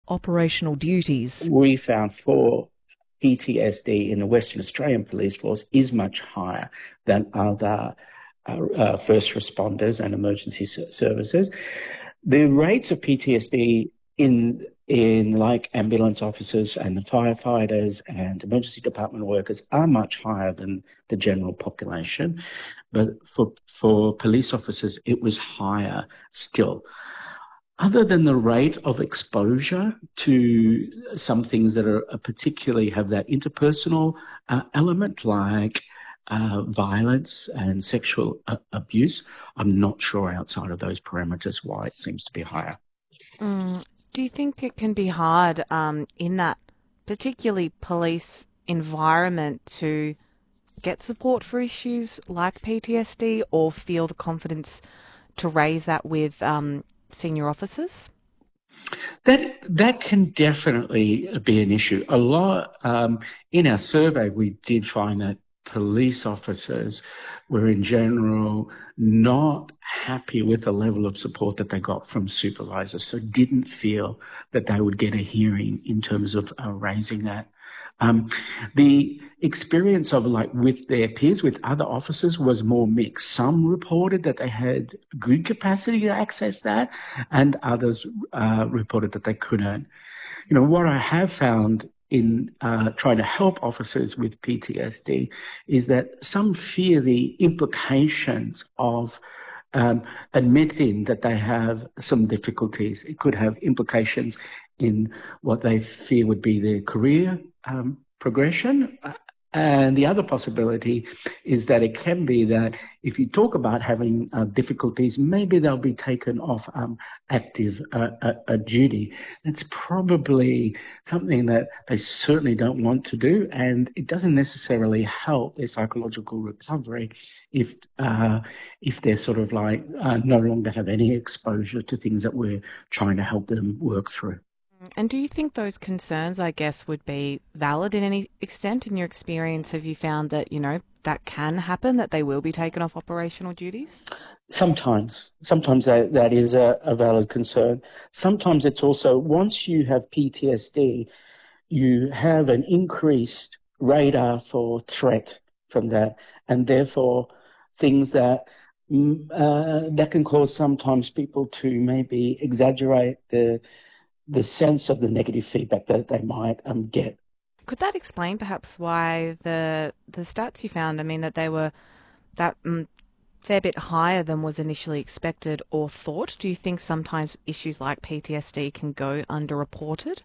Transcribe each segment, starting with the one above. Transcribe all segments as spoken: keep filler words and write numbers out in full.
operational duties? We found for P T S D in the Western Australian Police Force is much higher than other uh, uh, first responders and emergency services. The rates of P T S D in in like ambulance officers and firefighters and emergency department workers are much higher than the general population. But for for police officers, it was higher still. Other than the rate of exposure to some things that are particularly have that interpersonal uh, element, like uh, violence and sexual uh, abuse, I'm not sure outside of those parameters why it seems to be higher. Mm. Do you think it can be hard um, in that particularly police environment to get support for issues like P T S D or feel the confidence to raise that with um, senior officers? That that can definitely be an issue. A lot um, in our survey, we did find that police officers were in general not happy with the level of support that they got from supervisors, so didn't feel that they would get a hearing in terms of uh, raising that. Um, the experience of like with their peers, with other officers, was more mixed. Some reported that they had good capacity to access that, and others uh, reported that they couldn't. You know, what I have found in uh, trying to help officers with P T S D is that some fear the implications of um, admitting that they have some difficulties. It could have implications in what they fear would be their career um, progression. And the other possibility is that it can be that if you talk about having uh, difficulties, maybe they'll be taken off um, active uh, uh, uh, duty. It's probably something that they certainly don't want to do, and it doesn't necessarily help their psychological recovery if uh, if they're sort of like uh, no longer have any exposure to things that we're trying to help them work through. And do you think those concerns, I guess, would be valid in any extent? In your experience, have you found that, you know, that can happen, that they will be taken off operational duties? Sometimes. Sometimes that, that is a, a valid concern. Sometimes it's also, once you have P T S D, you have an increased radar for threat from that, and therefore things that uh, that can cause sometimes people to maybe exaggerate the the sense of the negative feedback that they might um, get. Could that explain perhaps why the the stats you found, I mean, that they were that um, fair bit higher than was initially expected or thought? Do you think sometimes issues like P T S D can go underreported?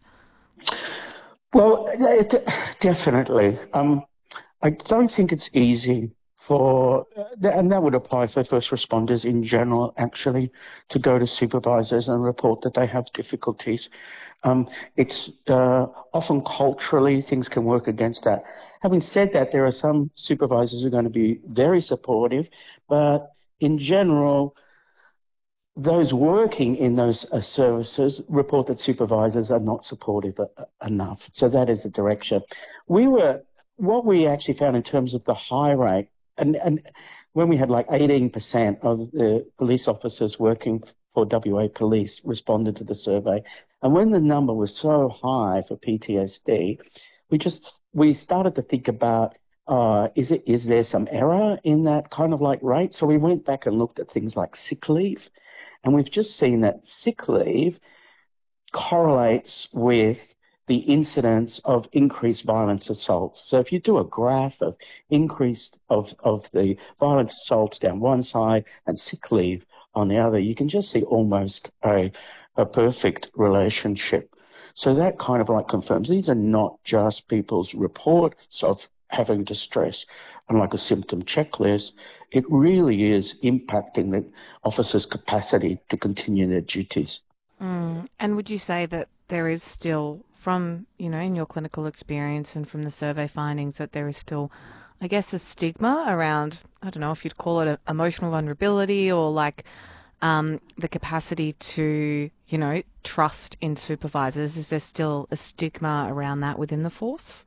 Well, it, definitely. Um, I don't think it's easy for, and that would apply for first responders in general, actually, to go to supervisors and report that they have difficulties. Um, it's uh, often culturally, things can work against that. Having said that, there are some supervisors who are going to be very supportive, but in general, those working in those uh, services report that supervisors are not supportive uh, enough. So that is the direction. We were, what we actually found in terms of the high rate, and, and when we had like eighteen percent of the police officers working for W A Police responded to the survey, and when the number was so high for P T S D, we just, we started to think about, uh, is it, is there some error in that kind of like rate? So we went back and looked at things like sick leave, and we've just seen that sick leave correlates with the incidence of increased violence assaults. So if you do a graph of increased of, of the violence assaults down one side and sick leave on the other, you can just see almost a, a perfect relationship. So that kind of like confirms these are not just people's reports of having distress and like a symptom checklist. It really is impacting the officer's capacity to continue their duties. Mm. And would you say that there is still, from, you know, in your clinical experience and from the survey findings, that there is still, I guess, a stigma around, I don't know if you'd call it a, emotional vulnerability or like um, the capacity to, you know, trust in supervisors? Is there still a stigma around that within the force?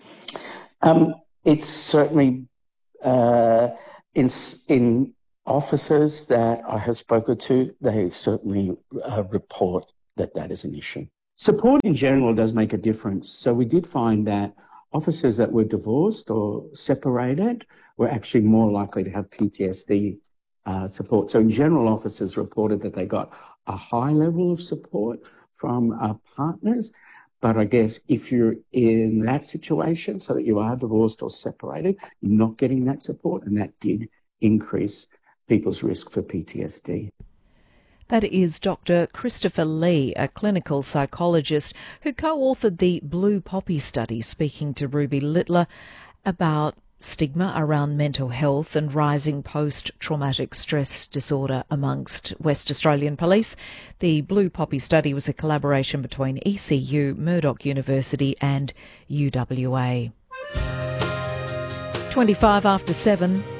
Um, it's certainly uh, in in officers that I have spoken to, they certainly uh, report that that is an issue. Support in general does make a difference. So we did find that officers that were divorced or separated were actually more likely to have P T S D uh, support. So in general, officers reported that they got a high level of support from uh, partners. But I guess if you're in that situation, so that you are divorced or separated, you're not getting that support, and that did increase people's risk for P T S D. That is Doctor Christopher Lee, a clinical psychologist who co-authored the Blue Poppy study, speaking to Ruby Littler about stigma around mental health and rising post-traumatic stress disorder amongst West Australian police. The Blue Poppy study was a collaboration between E C U, Murdoch University and U W A. twenty-five after seven.